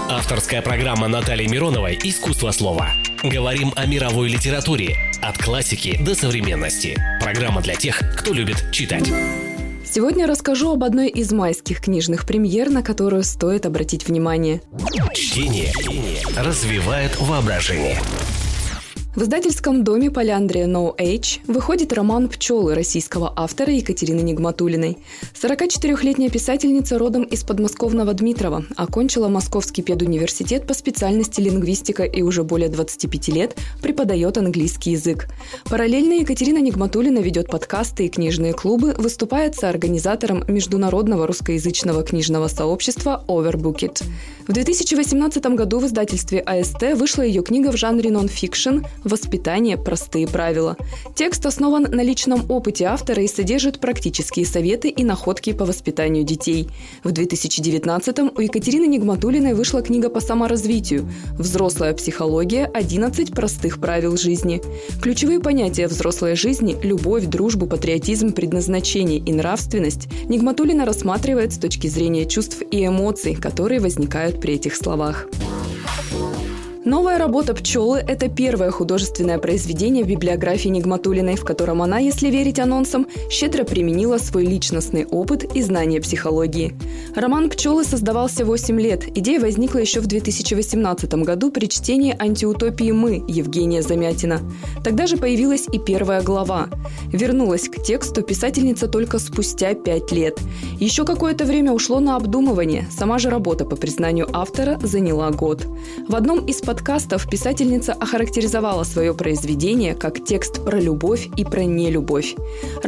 Авторская программа Натальи Мироновой «Искусство слова». Говорим о мировой литературе, от классики до современности. Программа для тех, кто любит читать. Сегодня расскажу об одной из майских книжных премьер, на которую стоит обратить внимание. Чтение развивает воображение. В издательском доме Поляндрия No Age выходит роман «Пчелы» российского автора Екатерины Нигматуллиной. 44-летняя писательница родом из подмосковного Дмитрова, окончила Московский педуниверситет по специальности лингвистика и уже более 25 лет преподает английский язык. Параллельно Екатерина Нигматуллина ведет подкасты и книжные клубы, выступает соорганизатором международного русскоязычного книжного сообщества Overbooked. В 2018 году в издательстве АСТ вышла ее книга в жанре нон-фикшн «Воспитание. Простые правила». Текст основан на личном опыте автора и содержит практические советы и находки по воспитанию детей. В 2019-м у Екатерины Нигматуллиной вышла книга по саморазвитию «Взрослая психология. 11 простых правил жизни». Ключевые понятия взрослой жизни – любовь, дружбу, патриотизм, предназначение и нравственность – Нигматуллина рассматривает с точки зрения чувств и эмоций, которые возникают при этих словах. Новая работа «Пчелы» – это первое художественное произведение в библиографии Нигматуллиной, в котором она, если верить анонсам, щедро применила свой личностный опыт и знания психологии. Роман «Пчелы» создавался 8 лет. Идея возникла еще в 2018 году при чтении «Антиутопии мы» Евгения Замятина. Тогда же появилась и первая глава. Вернулась к тексту писательница только спустя 5 лет. Еще какое-то время ушло на обдумывание. Сама же работа, по признанию автора, заняла год. В одном из подкастов писательница охарактеризовала свое произведение как текст про любовь и про нелюбовь.